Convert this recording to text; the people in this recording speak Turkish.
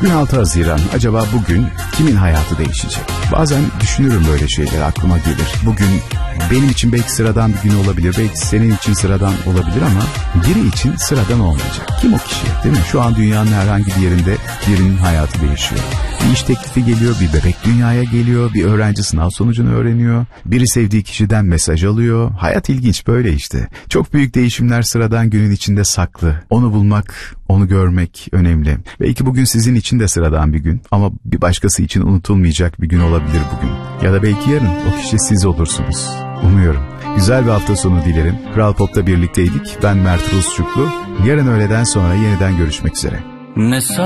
Bugün 6 Haziran. Acaba bugün kimin hayatı değişecek? Bazen düşünürüm böyle şeyler, aklıma gelir. Bugün benim için belki sıradan bir gün olabilir, belki senin için sıradan olabilir ama biri için sıradan olmayacak. Kim o kişi, değil mi? Şu an dünyanın herhangi bir yerinde birinin hayatı değişiyor. Bir iş teklifi geliyor, bir bebek dünyaya geliyor, bir öğrenci sınav sonucunu öğreniyor, biri sevdiği kişiden mesaj alıyor. Hayat ilginç, böyle işte. Çok büyük değişimler sıradan günün içinde saklı. Onu bulmak, onu görmek önemli. Belki bugün sizin için de sıradan bir gün ama bir başkası için unutulmayacak bir gün olabilir bugün. Ya da belki yarın o kişi siz olursunuz. Umuyorum. Güzel bir hafta sonu dilerim. Kral Pop'ta birlikteydik. Ben Mert Rusçuklu. Yarın öğleden sonra yeniden görüşmek üzere.